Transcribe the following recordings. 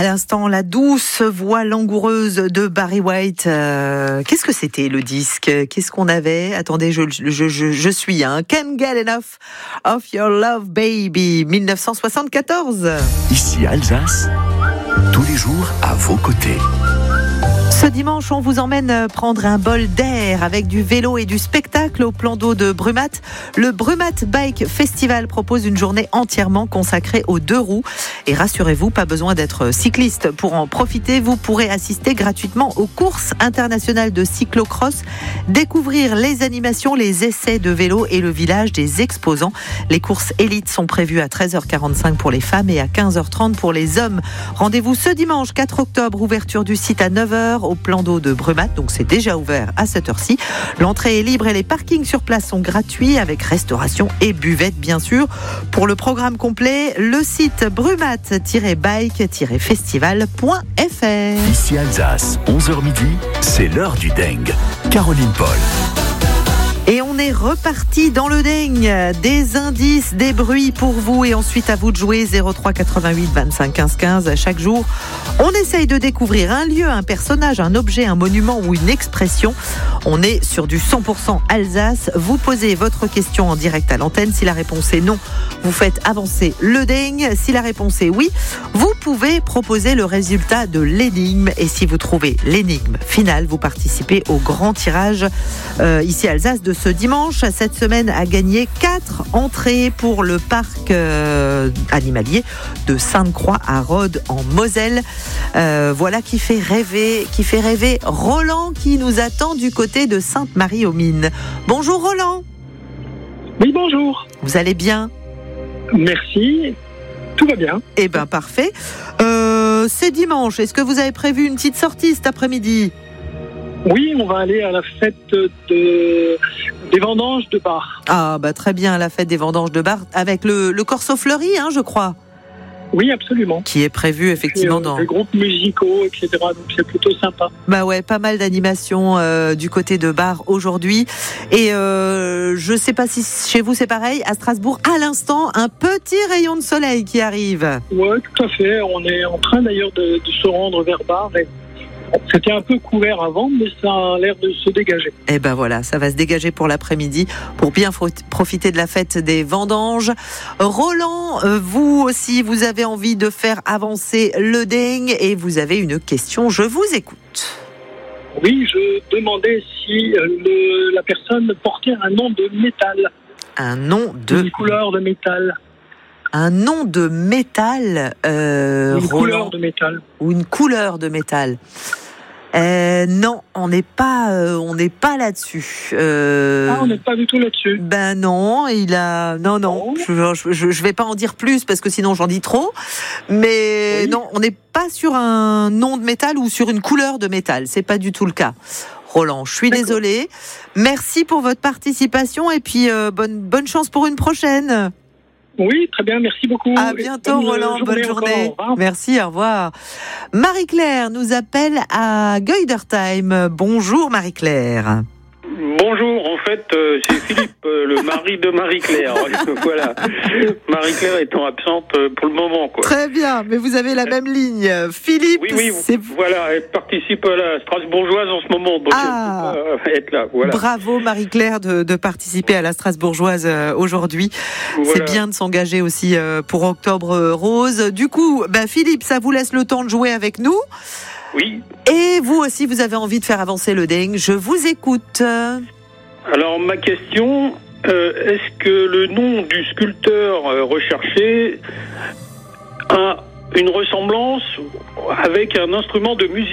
l'instant, la douce voix langoureuse de Barry White. Qu'est-ce que c'était le disque ? Qu'est-ce qu'on avait ? Attendez, je suis Can't Get Enough of Your Love Baby, 1974. Ici Alsace, tous les jours à vos côtés. Ce dimanche, on vous emmène prendre un bol d'air avec du vélo et du spectacle au plan d'eau de Brumat. Le Brumat Bike Festival propose une journée entièrement consacrée aux deux roues. Et rassurez-vous, pas besoin d'être cycliste pour en profiter. Vous pourrez assister gratuitement aux courses internationales de cyclocross, découvrir les animations, les essais de vélo et le village des exposants. Les courses élites sont prévues à 13h45 pour les femmes et à 15h30 pour les hommes. Rendez-vous ce dimanche 4 octobre, ouverture du site à 9h. Au plan d'eau de Brumat, donc c'est déjà ouvert à cette heure-ci. L'entrée est libre et les parkings sur place sont gratuits avec restauration et buvette bien sûr. Pour le programme complet, le site brumat-bike-festival.fr. Ici Alsace, 11h midi, c'est l'heure du dingue. Caroline Paul. Et on est reparti dans le dingue. Des indices, des bruits pour vous et ensuite à vous de jouer 03 88 25 15 15 chaque jour. On essaye de découvrir un lieu, un personnage, un objet, un monument ou une expression. On est sur du 100% Alsace. Vous posez votre question en direct à l'antenne. Si la réponse est non, vous faites avancer le dingue. Si la réponse est oui, vous pouvez proposer le résultat de l'énigme. Et si vous trouvez l'énigme finale, vous participez au grand tirage ici à Alsace de ce dimanche. Cette semaine a gagné 4 entrées pour le parc animalier de Sainte-Croix à Rhodes en Moselle. Voilà qui fait rêver Roland qui nous attend du côté de Sainte-Marie-aux-Mines. Bonjour Roland. Oui, bonjour. Vous allez bien ? Merci, tout va bien. Eh bien, parfait. C'est dimanche, est-ce que vous avez prévu une petite sortie cet après-midi ? Oui, on va aller à la fête des vendanges de Bar. Ah, bah très bien, la fête des vendanges de Bar, avec le Corso Fleuri, je crois. Oui, absolument. Qui est prévu effectivement dans... Les groupes musicaux, etc. Donc c'est plutôt sympa. Bah ouais, pas mal d'animations du côté de Bar aujourd'hui. Et je sais pas si chez vous c'est pareil, à Strasbourg, à l'instant, un petit rayon de soleil qui arrive. Oui, tout à fait. On est en train d'ailleurs de se rendre vers Bar. C'était un peu couvert avant, mais ça a l'air de se dégager. Et ben voilà, ça va se dégager pour l'après-midi, pour bien profiter de la fête des vendanges. Roland, vous aussi, vous avez envie de faire avancer le dingue et vous avez une question, je vous écoute. Oui, je demandais si la personne portait un nom de métal. Un nom de... Une couleur de métal. Un nom de métal, une Roland, couleur de métal. Ou une couleur de métal. Non, on n'est pas là-dessus. On n'est pas du tout là-dessus. Ben non, non. Je vais pas en dire plus parce que sinon j'en dis trop. Mais oui. Non, on n'est pas sur un nom de métal ou sur une couleur de métal. C'est pas du tout le cas. Roland, je suis désolée. Merci pour votre participation et puis bonne chance pour une prochaine. Oui, très bien, merci beaucoup. À bientôt Roland, bonne journée. Merci, au revoir. Marie-Claire nous appelle à Geudersheim. Bonjour Marie-Claire. Bonjour, en fait, c'est Philippe, le mari de Marie-Claire. Voilà. Marie-Claire étant absente pour le moment, quoi. Très bien, mais vous avez la même ligne. Philippe, oui, voilà, elle participe à la Strasbourgeoise en ce moment, donc elle peut être là. Voilà. Bravo Marie-Claire de participer à la Strasbourgeoise aujourd'hui. Voilà. C'est bien de s'engager aussi pour Octobre Rose. Du coup, Philippe, ça vous laisse le temps de jouer avec nous. Oui. Et vous aussi, vous avez envie de faire avancer le dingue. Je vous écoute. Alors, ma question, est-ce que le nom du sculpteur recherché a une ressemblance avec un instrument de musique ?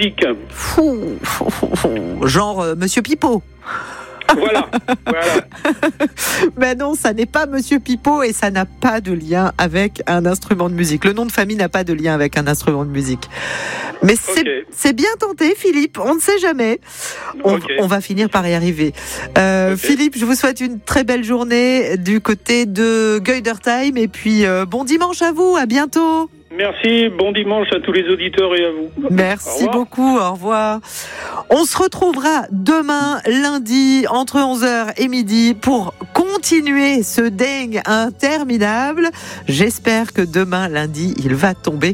Genre Monsieur Pipeau. Voilà. Mais non, ça n'est pas Monsieur Pipeau et ça n'a pas de lien avec un instrument de musique. Le nom de famille n'a pas de lien avec un instrument de musique. Mais c'est bien tenté, Philippe. On ne sait jamais. On va finir par y arriver. Philippe, je vous souhaite une très belle journée du côté de Geudersheim et puis bon dimanche à vous. À bientôt. Merci, bon dimanche à tous les auditeurs et à vous. Merci beaucoup, au revoir. On se retrouvera demain, lundi, entre 11h et midi pour continuer ce dingue interminable. J'espère que demain, lundi, il va tomber.